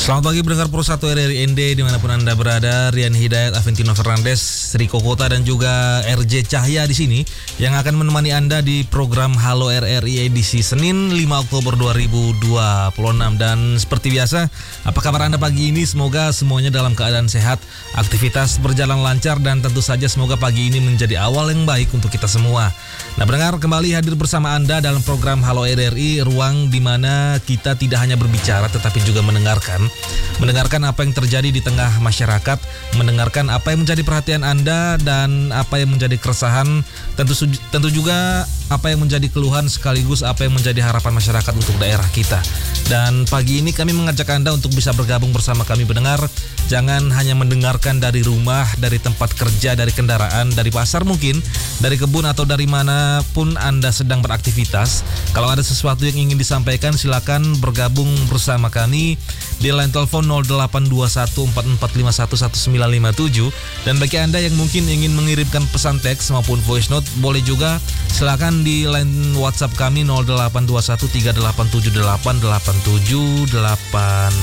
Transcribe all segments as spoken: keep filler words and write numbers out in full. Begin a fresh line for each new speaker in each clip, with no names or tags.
Selamat pagi pendengar Pro satu R R I N D dimanapun Anda berada. Rian Hidayat, Aventino Fernandes, Riko Kota dan juga R J Cahya di sini yang akan menemani Anda di program Halo R R I edisi Senin lima Oktober dua ribu dua puluh enam. Dan seperti biasa, apa kabar Anda pagi ini? Semoga semuanya dalam keadaan sehat, aktivitas berjalan lancar, dan tentu saja semoga pagi ini menjadi awal yang baik untuk kita semua. Nah, pendengar, kembali hadir bersama Anda dalam program Halo R R I, ruang di mana kita tidak hanya berbicara tetapi juga mendengarkan. Mendengarkan apa yang terjadi di tengah masyarakat, mendengarkan apa yang menjadi perhatian Anda dan apa yang menjadi keresahan, tentu tentu juga apa yang menjadi keluhan sekaligus apa yang menjadi harapan masyarakat untuk daerah kita. Dan pagi ini kami mengajak Anda untuk bisa bergabung bersama kami pendengar. Jangan hanya mendengarkan dari rumah, dari tempat kerja, dari kendaraan, dari pasar mungkin, dari kebun atau dari manapun Anda sedang beraktivitas. Kalau ada sesuatu yang ingin disampaikan, silakan bergabung bersama kami di line telepon nol delapan dua satu empat empat lima satu satu sembilan lima tujuh. Dan bagi Anda yang mungkin ingin mengirimkan pesan teks maupun voice note, boleh juga silakan di line WhatsApp kami nol delapan dua satu tiga delapan tujuh delapan delapan tujuh delapan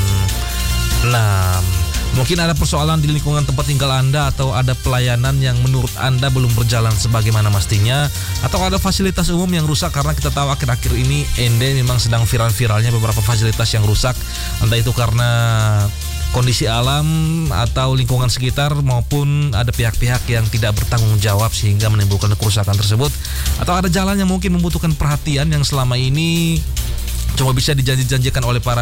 enam. Mungkin ada persoalan di lingkungan tempat tinggal Anda, atau ada pelayanan yang menurut Anda belum berjalan sebagaimana mestinya, atau ada fasilitas umum yang rusak, karena kita tahu akhir-akhir ini N D memang sedang viral-viralnya beberapa fasilitas yang rusak, entah itu karena kondisi alam atau lingkungan sekitar, maupun ada pihak-pihak yang tidak bertanggung jawab sehingga menimbulkan kerusakan tersebut, atau ada jalan yang mungkin membutuhkan perhatian yang selama ini cuma bisa dijanji-janjikan oleh para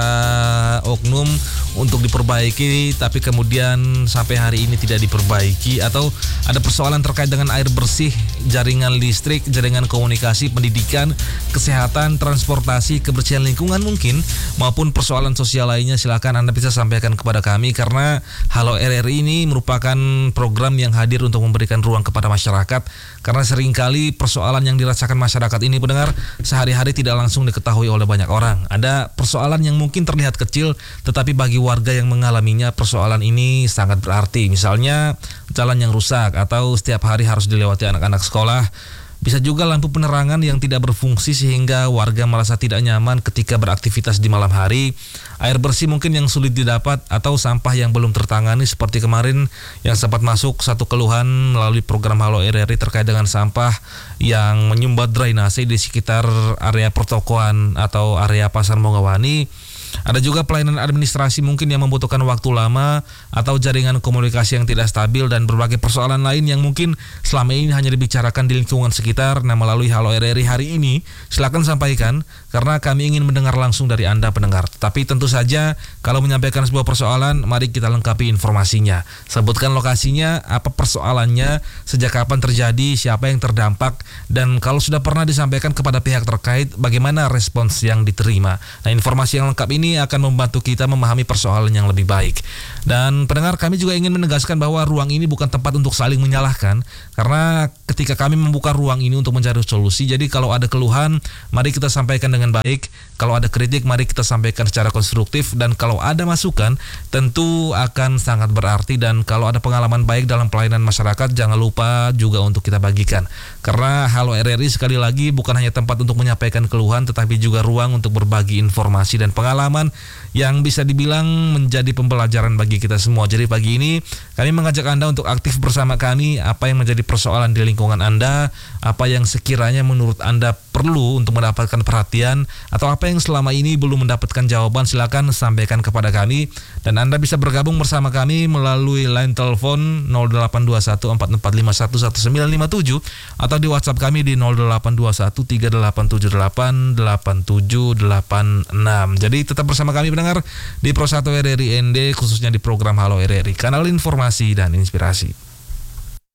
oknum untuk diperbaiki, tapi kemudian sampai hari ini tidak diperbaiki. Atau ada persoalan terkait dengan air bersih, jaringan listrik, jaringan komunikasi, pendidikan, kesehatan, transportasi, kebersihan lingkungan mungkin, maupun persoalan sosial lainnya. Silakan Anda bisa sampaikan kepada kami, karena Halo R R I ini merupakan program yang hadir untuk memberikan ruang kepada masyarakat. Karena seringkali persoalan yang dirasakan masyarakat ini pendengar sehari-hari tidak langsung diketahui oleh banyak orang. Ada persoalan yang mungkin terlihat kecil, tetapi bagi warga yang mengalaminya persoalan ini sangat berarti. Misalnya jalan yang rusak, atau setiap hari harus dilewati anak-anak sekolah. Bisa juga lampu penerangan yang tidak berfungsi sehingga warga merasa tidak nyaman ketika beraktivitas di malam hari. Air bersih mungkin yang sulit didapat, atau sampah yang belum tertangani seperti kemarin yang sempat masuk satu keluhan melalui program Halo R R I terkait dengan sampah yang menyumbat drainase di sekitar area pertokoan atau area Pasar Mongawani. Ada juga pelayanan administrasi mungkin yang membutuhkan waktu lama, atau jaringan komunikasi yang tidak stabil, dan berbagai persoalan lain yang mungkin selama ini hanya dibicarakan di lingkungan sekitar. Nah, melalui Halo R R I hari ini silakan sampaikan, karena kami ingin mendengar langsung dari Anda pendengar. Tapi tentu saja kalau menyampaikan sebuah persoalan, mari kita lengkapi informasinya. Sebutkan lokasinya, apa persoalannya, sejak kapan terjadi, siapa yang terdampak, dan kalau sudah pernah disampaikan kepada pihak terkait, bagaimana respons yang diterima. Nah, informasi yang lengkap ini akan membantu kita memahami persoalan yang lebih baik. Dan pendengar, kami juga ingin menegaskan bahwa ruang ini bukan tempat untuk saling menyalahkan, karena ketika kami membuka ruang ini untuk mencari solusi, jadi kalau ada keluhan, mari kita sampaikan dengan baik. Kalau ada kritik, mari kita sampaikan secara konstruktif. Dan kalau ada masukan, tentu akan sangat berarti. Dan kalau ada pengalaman baik dalam pelayanan masyarakat, jangan lupa juga untuk kita bagikan. Karena Halo R R I sekali lagi bukan hanya tempat untuk menyampaikan keluhan, tetapi juga ruang untuk berbagi informasi dan pengalaman yang bisa dibilang menjadi pembelajaran bagi kita semua. Jadi pagi ini kami mengajak Anda untuk aktif bersama kami. Apa yang menjadi persoalan di lingkungan Anda, apa yang sekiranya menurut Anda perlu untuk mendapatkan perhatian, atau apa yang selama ini belum mendapatkan jawaban, silakan sampaikan kepada kami. Dan Anda bisa bergabung bersama kami melalui line telepon nol delapan dua satu empat empat lima satu satu sembilan lima tujuh, atau di WhatsApp kami di nol delapan dua satu tiga delapan tujuh delapan delapan tujuh delapan enam. Jadi tetap bersama kami pendengar di Pro satu R R I N D, khususnya di program Halo R R I, kanal informasi dan inspirasi.